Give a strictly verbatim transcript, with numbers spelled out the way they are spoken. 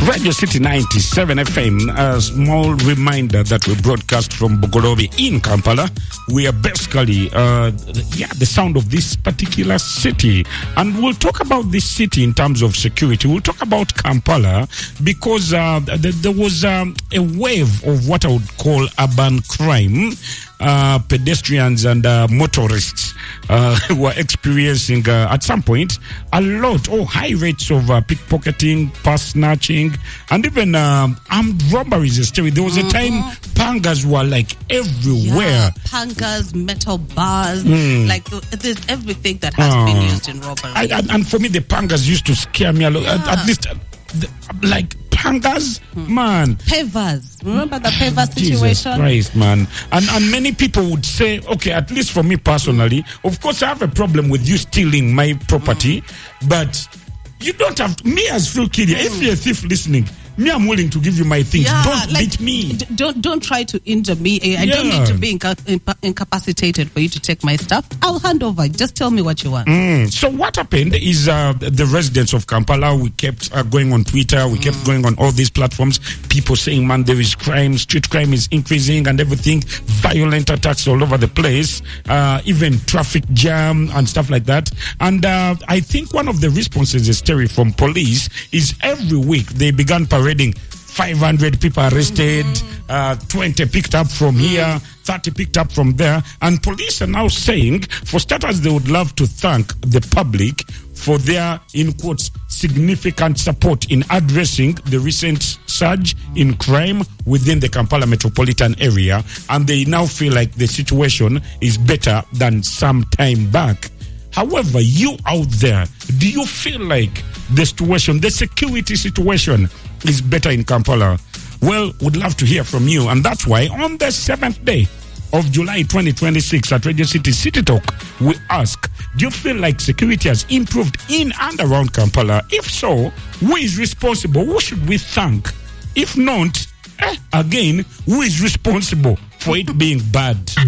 Radio City ninety-seven F M, a small reminder that we broadcast from Bugolobi in Kampala. We are basically, uh, yeah, the sound of this particular city. And we'll talk about this city in terms of security. We'll talk about Kampala because uh, th- there was um, a wave of what I would call urban crime. Uh, pedestrians and uh, motorists uh, were experiencing uh, at some point a lot, oh, high rates of uh, pickpocketing, purse snatching, and even uh, armed robberies. There was a time mm-hmm. pangas were like everywhere. Yeah, pangas, metal bars, mm. like there's everything that has uh, been used in robbery. I, and, and for me, the pangas used to scare me a lot. Yeah. At, at least, uh, the, like. Pangas, hmm. man. Pavers. Remember the paver situation? Jesus Christ, man. And and many people would say, okay, at least for me personally, of course I have a problem with you stealing my property, mm. but you don't have to, me as Phil Kidia, mm. if you're a thief listening, me, I'm willing to give you my things. Yeah, don't like, beat me. D- don't don't try to injure me. I yeah. don't need to be inca- inca- incapacitated for you to take my stuff. I'll hand over. Just tell me what you want. Mm. So what happened is uh, the residents of Kampala, we kept uh, going on Twitter. We mm. kept going on all these platforms. People saying, man, there is crime. Street crime is increasing and everything. Violent attacks all over the place. Uh, even traffic jam and stuff like that. And uh, I think one of the responses, is Terry, from police is every week they began parading five hundred people arrested, mm-hmm. uh, twenty picked up from mm-hmm. here, thirty picked up from there. And police are now saying, for starters, they would love to thank the public for their, in quotes, significant support in addressing the recent surge in crime within the Kampala metropolitan area. And they now feel like the situation is better than some time back. However, you out there, do you feel like the situation, the security situation is better in Kampala? Well, would love to hear from you. And that's why on the seventh day of July twenty twenty-six at Radio City City Talk, we ask, do you feel like security has improved in and around Kampala? If so, who is responsible? Who should we thank? If not, eh, again, who is responsible for it being bad?